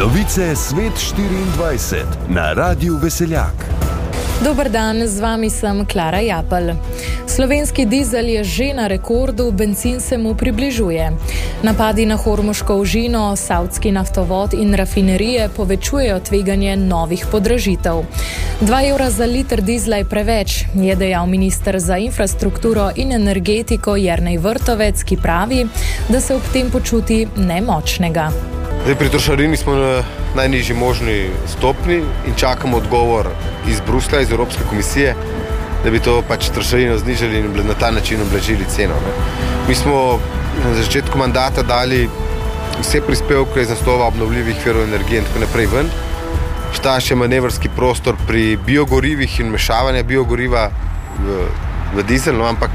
Novice Svet 24 na Radiu Veseljak. Dober dan, z vami sem Klara Japelj. Slovenski dizel je že na rekordu, bencin se mu približuje. Napadi na hormuško ožino, savdski naftovod in rafinerije povečujejo tveganje novih podražitev. 2 evra za liter dizla je preveč, je dejal minister za infrastrukturo in energetiko Jernej Vrtovec, ki pravi, da se ob tem počuti nemočnega. Pri trošarini smo na najnižji možni stopni in čakamo odgovor iz Bruslja, iz Evropske komisije, da bi to trošarino znižali in na ta način oblažili ceno. Mi smo na začetku mandata dali vse prispevke iz naslova obnovljivih virov energije in tako naprej ven. Šta še manevrski prostor pri biogorivih in mešavanja biogoriva v dizel, ampak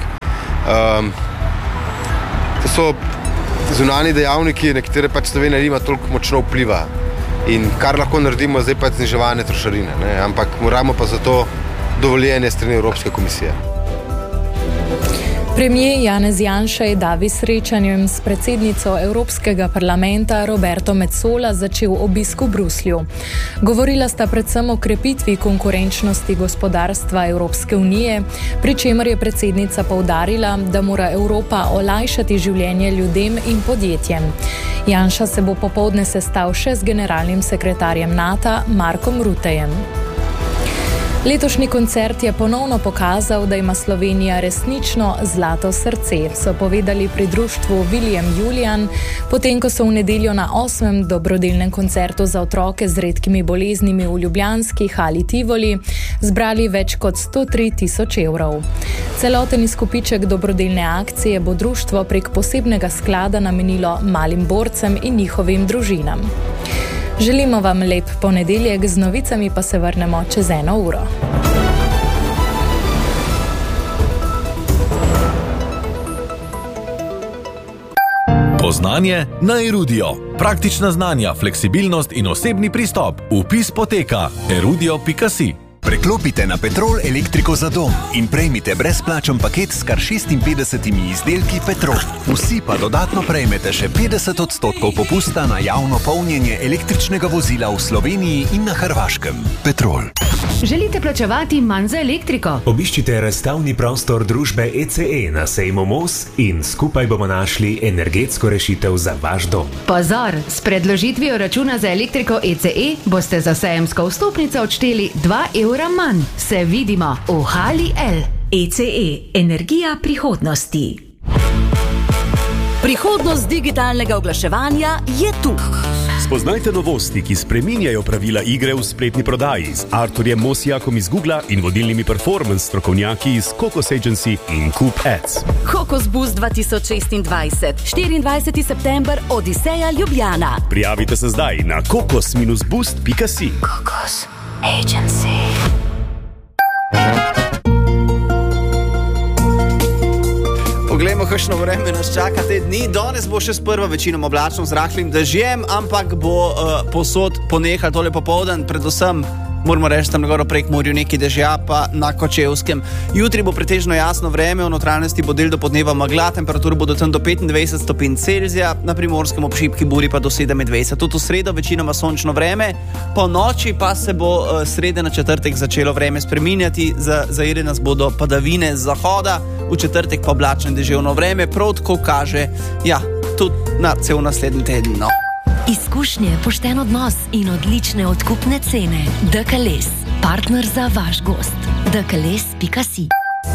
to so zunanji dejavniki, na katere Slovenija nima toliko močno vpliva. In kar lahko naredimo, zdaj zniževanje trošarine, ampak moramo pa za to dovoljenje strani Evropske komisije. Premier Janez Janša je davi srečanjem s predsednico Evropskega parlamenta Roberto Metsola začel obisk v Bruslju. Govorila sta predvsem o krepitvi konkurenčnosti gospodarstva Evropske unije, pri čemer je predsednica poudarila, da mora Evropa olajšati življenje ljudem in podjetjem. Janša se bo popoldne sestal še z generalnim sekretarjem NATO Markom Ruttejem. Letošnji koncert je ponovno pokazal, da ima Slovenija resnično zlato srce, so povedali pri društvu William Julian, potem ko so v nedeljo na 8. dobrodelnem koncertu za otroke z redkimi boleznimi v ljubljanski hali Tivoli zbrali več kot 103 tisoč evrov. Celoten izkupiček dobrodelne akcije bo društvo prek posebnega sklada namenilo malim borcem in njihovim družinam. Želimo vam lep ponedeljek, z novicami pa se vrnemo čez 1 uro. Poznanje na Erudio. Praktična znanja, fleksibilnost in osebni pristop. Vpis poteka erudio.si. Preklopite na Petrol elektriko za dom in prejmite brezplačen paket s kar 56 izdelki Petrol. Vsi pa dodatno prejmete še 50% popusta na javno polnjenje električnega vozila v Sloveniji in na Hrvaškem. Petrol. Želite plačevati manj za elektriko? Obiščite razstavni prostor družbe ECE na sejmu Mos in skupaj bomo našli energetsko rešitev za vaš dom. Pozor, s predložitvijo računa za elektriko ECE boste za sejemsko vstopnico odšteli 2 evra manj. Se vidimo v Hali L. ECE, energija prihodnosti. Prihodnost digitalnega oglaševanja je tu. Spoznajte novosti, ki spreminjajo pravila igre v spletni prodaji z Arturjem Mosijakom iz Googla in vodilnimi performance strokovnjaki iz Kokos Agency in Coop Ads. Kokos Boost 2026, 24. september, Odiseja Ljubljana. Prijavite se zdaj na kokos-boost.si. Kokos Agency. Poglejmo, kakšno vreme nas čaka te dni. Danes bo še sprva večinoma oblačno z rahlim dežjem, ampak bo posod ponehal tole popoldan, predvsem moramo reči tam nagoro prek morju nekaj dežja, pa na Kočevskem. Jutri bo pretežno jasno vreme, v notranjosti bo del do podneva megla, temperature bodo tam do 25 stopinj Celzija, na Primorskem ob šibki buri pa do 27. Tudi v sredo večinoma sončno vreme, po noči pa se bo srede na četrtek začelo vreme spreminjati, zajele nas bodo padavine z zahoda, v četrtek pa oblačno deževno vreme, prav tako kaže, tudi na cel naslednji teden. No. Izkušnje, pošten odnos in odlične odkupne cene. DKLS, partner za vaš gost. DKLS.si.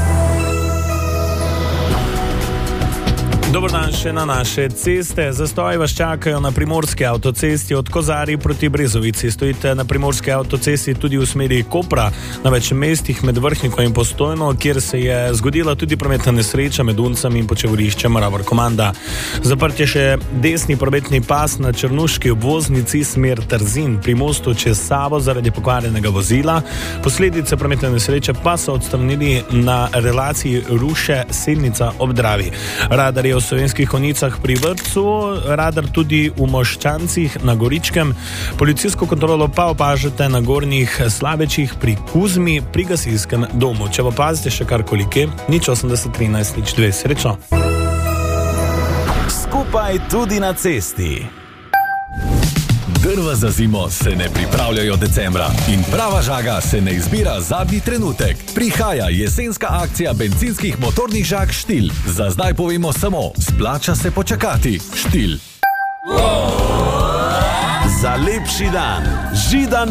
Dober dan še na naše ceste. Zastoji vas čakajo na primorski avtocesti od Kozarij proti Brezovici. Stojite na primorski avtocesti tudi v smeri Kopra, na več mestih med Vrhnikom in Postojno, kjer se je zgodila tudi prometna nesreča med Uncem in počevoriščem Ravor-Komanda. Zaprt je še desni prometni pas na Črnuški obvoznici smer Trzin pri mostu čez Savo zaradi pokvarjenega vozila. Posledice prometne nesreče pa so odstranili na relaciji Ruše-Selnica ob Dravi. Radar je v Slovenskih Konjicah pri Vrtcu, radar tudi v Moščancih na Goričkem. Policijsko kontrolo pa opažate na Gornjih Slavečih pri Kuzmi pri gasilskem domu. Če opazite še karkoli kje, 080 13 02. Srečno. Skupaj tudi na cesti. Drva za zimo se ne pripravljajo decembra in prava žaga se ne izbira zadnji trenutek. Prihaja jesenska akcija bencinskih motornih žag Štil. Za zdaj povemo samo, splača se počakati. Štil. Za lepši dan, Židan